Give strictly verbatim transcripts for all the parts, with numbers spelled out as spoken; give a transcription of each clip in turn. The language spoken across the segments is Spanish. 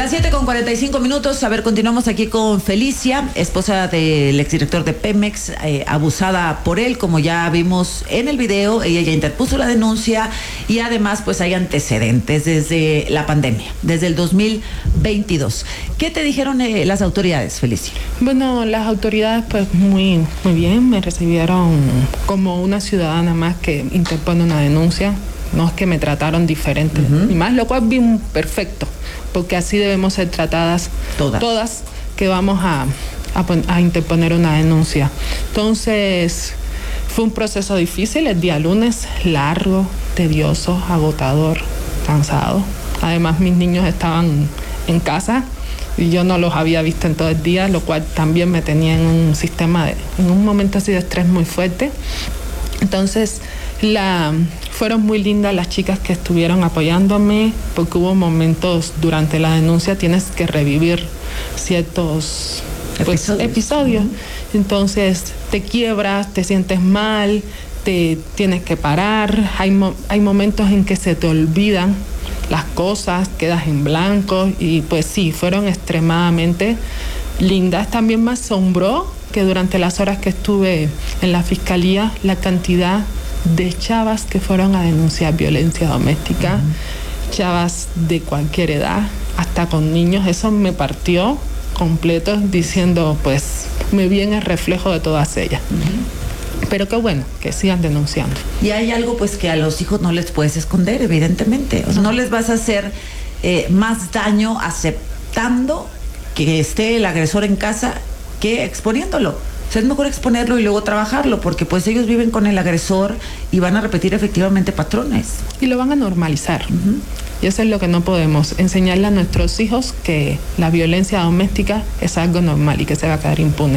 Las siete con cuarenta y cinco minutos. A ver, continuamos aquí con Felicia, esposa del exdirector de Pemex, eh, abusada por él, como ya vimos en el video. Ella ya interpuso la denuncia y además pues hay antecedentes desde la pandemia, desde el dos mil veintidós. ¿Qué te dijeron eh, las autoridades, Felicia? Bueno, las autoridades pues muy, muy bien, me recibieron como una ciudadana más que interpone una denuncia. No es que me trataron diferente, uh-huh. y más, lo cual bien perfecto, porque así debemos ser tratadas todas, todas que vamos a, a, a interponer una denuncia. Entonces, fue un proceso difícil, el día lunes, largo, tedioso, agotador, cansado. Además, mis niños estaban en casa y yo no los había visto en todo el día, lo cual también me tenía en un sistema, de, en un momento así de estrés muy fuerte. Entonces, la, fueron muy lindas las chicas que estuvieron apoyándome, porque hubo momentos durante la denuncia, tienes que revivir ciertos pues, episodios. episodios. Entonces, te quiebras, te sientes mal, te tienes que parar. Hay, mo- hay momentos en que se te olvidan las cosas, quedas en blanco y pues sí, fueron extremadamente lindas. También me asombró que durante las horas que estuve en la fiscalía, la cantidad de chavas que fueron a denunciar violencia doméstica, uh-huh. chavas de cualquier edad, hasta con niños, eso me partió completo, diciendo, pues, me vi en el reflejo de todas ellas. Uh-huh. Pero qué bueno, que sigan denunciando. Y hay algo, pues, que a los hijos no les puedes esconder, evidentemente. O sea, no, no les vas a hacer eh, más daño aceptando que esté el agresor en casa que exponiéndolo. O sea, es mejor exponerlo y luego trabajarlo, porque pues ellos viven con el agresor y van a repetir efectivamente patrones. Y lo van a normalizar. Uh-huh. Y eso es lo que no podemos, enseñarle a nuestros hijos que la violencia doméstica es algo normal y que se va a quedar impune.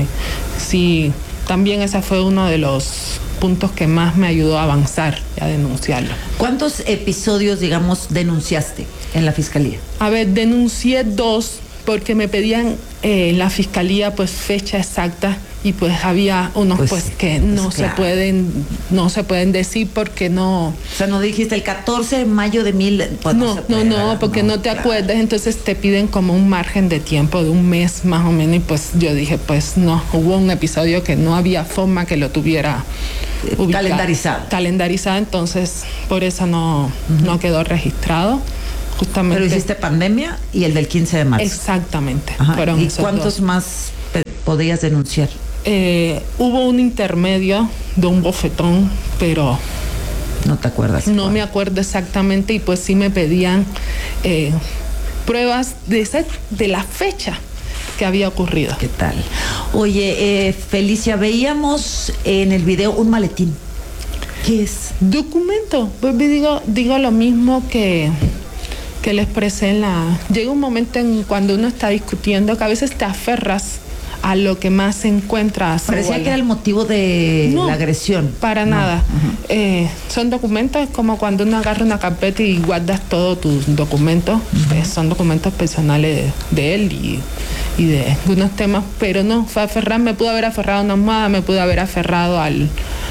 Sí, también ese fue uno de los puntos que más me ayudó a avanzar y a denunciarlo. ¿Cuántos episodios, digamos, denunciaste en la fiscalía? A ver, denuncié dos, porque me pedían eh, en la fiscalía pues fecha exacta y pues había unos pues, pues que no pues, claro. se pueden no se pueden decir porque no. O sea, no dijiste el catorce de mayo de mil. Pues, no, no, puede, no, no, porque no, no te claro. acuerdas, entonces te piden como un margen de tiempo de un mes más o menos y pues yo dije pues no, hubo un episodio que no había forma que lo tuviera ubicado, calendarizado. Calendarizado, entonces por eso no, uh-huh. no quedó registrado. Justamente. Pero hiciste pandemia y el del quince de marzo. Exactamente. Fueron ¿Y cuántos dos. más podías denunciar? Eh, hubo un intermedio de un bofetón, pero no te acuerdas. No cuál. me acuerdo exactamente y pues sí me pedían eh, pruebas de, esa, de la fecha que había ocurrido. ¿Qué tal? Oye, eh, Felicia, veíamos en el video un maletín. ¿Qué es? Documento. Pues digo, digo lo mismo que... que le expresé en la... Llega un momento en cuando uno está discutiendo que a veces te aferras a lo que más se encuentra. Parecía que era el motivo de no, la agresión. Para no. nada. Uh-huh. Eh, son documentos como cuando uno agarra una carpeta y guardas todos tus documentos. Uh-huh. Eh, son documentos personales de, de él y, y de algunos temas, pero no, fue aferrar, me pude haber aferrado a una almohada, me pude haber aferrado al...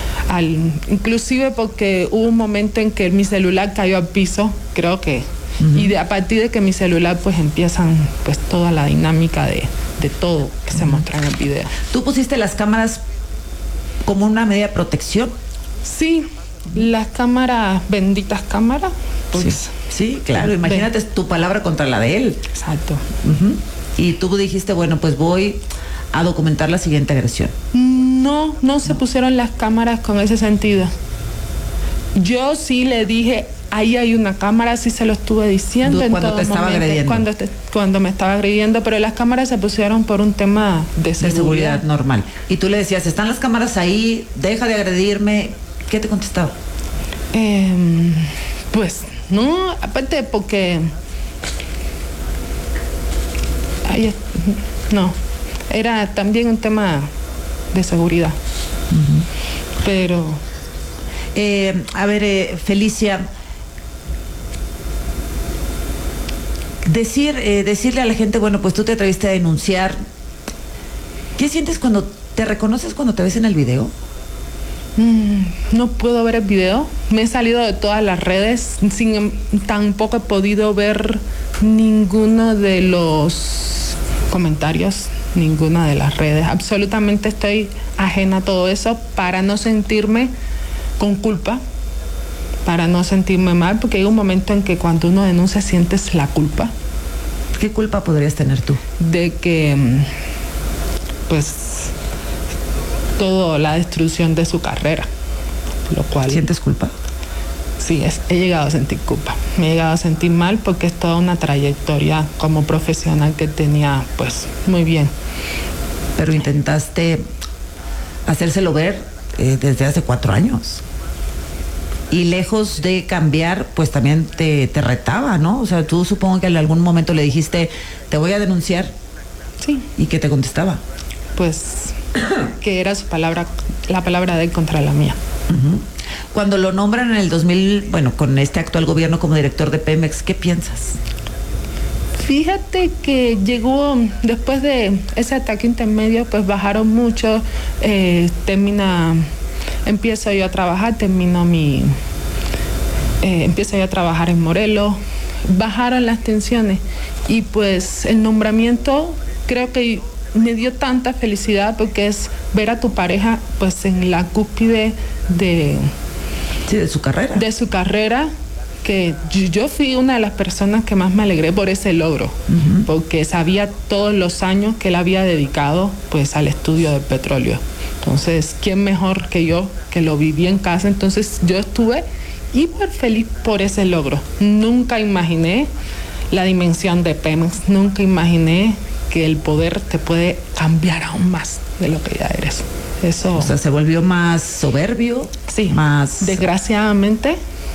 al inclusive porque hubo un momento en que mi celular cayó al piso, creo que Uh-huh. y de, a partir de que mi celular pues empiezan pues toda la dinámica de, de todo que uh-huh. se muestra en el video. ¿Tú pusiste las cámaras como una medida de protección? Sí, las cámaras, benditas cámaras. Pues, sí, sí, claro, imagínate de... tu palabra contra la de él. Exacto. Uh-huh. Y tú dijiste, bueno, pues voy a documentar la siguiente agresión. No, no se pusieron las cámaras con ese sentido. Yo sí le dije... Ahí hay una cámara, sí se lo estuve diciendo. En cuando todo te estaba momento, agrediendo. Cuando, te, cuando me estaba agrediendo, pero las cámaras se pusieron por un tema de seguridad. De seguridad normal. Y tú le decías, están las cámaras ahí, deja de agredirme. ¿Qué te contestaba? Eh, pues, no, aparte porque... Ay, no, era también un tema de seguridad. Uh-huh. Pero... Eh, a ver, eh, Felicia... Decir, eh, decirle a la gente, bueno, pues tú te atreviste a denunciar. ¿Qué sientes cuando te reconoces cuando te ves en el video? Mm, no puedo ver el video. Me he salido de todas las redes. Sin, tampoco he podido ver ninguno de los comentarios, ninguna de las redes. Absolutamente estoy ajena a todo eso para no sentirme con culpa, para no sentirme mal, porque hay un momento en que cuando uno denuncia sientes la culpa. ¿Qué culpa podrías tener tú? De que, pues, toda la destrucción de su carrera, lo cual... ¿Sientes culpa? Sí, es, he llegado a sentir culpa. Me he llegado a sentir mal porque es toda una trayectoria como profesional que tenía, pues, muy bien. Pero intentaste hacérselo ver eh, desde hace cuatro años. Y lejos de cambiar, pues también te, te retaba, ¿no? O sea, tú supongo que en algún momento le dijiste, te voy a denunciar. Sí. ¿Y qué te contestaba? Pues que era su palabra, la palabra de él contra la mía. Uh-huh. Cuando lo nombran en el dos mil, bueno, con este actual gobierno como director de Pemex, ¿qué piensas? Fíjate que llegó, después de ese ataque intermedio, pues bajaron mucho, eh, termina, empiezo yo a trabajar, termino mi, eh, empiezo yo a trabajar en Morelos, bajaron las tensiones y pues el nombramiento creo que me dio tanta felicidad porque es ver a tu pareja pues en la cúspide de... Sí, de su carrera. De su carrera, que yo fui una de las personas que más me alegré por ese logro, uh-huh. porque sabía todos los años que él había dedicado pues al estudio del petróleo. Entonces, ¿quién mejor que yo que lo viví en casa? Entonces yo estuve hiper feliz por ese logro. Nunca imaginé la dimensión de Pemex, nunca imaginé que el poder te puede cambiar aún más de lo que ya eres. Eso. O sea, se volvió más soberbio. Sí. Más. Desgraciadamente,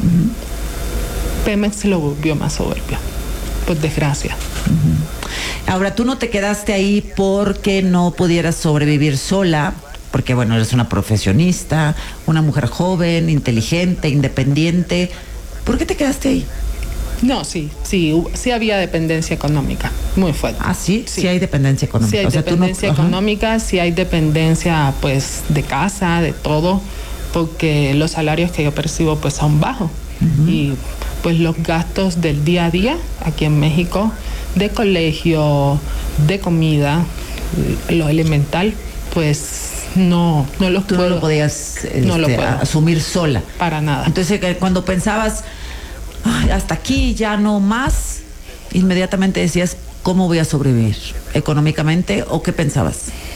uh-huh. Pemex se lo volvió más soberbio. Por desgracia. Uh-huh. Ahora, tú no te quedaste ahí porque no pudieras sobrevivir sola, porque, bueno, eres una profesionista, una mujer joven, inteligente, independiente. ¿Por qué te quedaste ahí? No, sí, sí, sí había dependencia económica, muy fuerte. ¿Ah, sí? Sí, sí hay dependencia económica. Sí hay o sea, dependencia no... económica, sí hay dependencia, pues, de casa, de todo, porque los salarios que yo percibo, pues, son bajos. Uh-huh. Y, pues, los gastos del día a día aquí en México, de colegio, de comida, lo elemental, pues, no, no los Tú puedo. no lo podías este, no lo puedo. asumir sola. Para nada. Entonces, cuando pensabas... Ay, hasta aquí, ya no más, inmediatamente decías, ¿cómo voy a sobrevivir? ¿Económicamente o qué pensabas?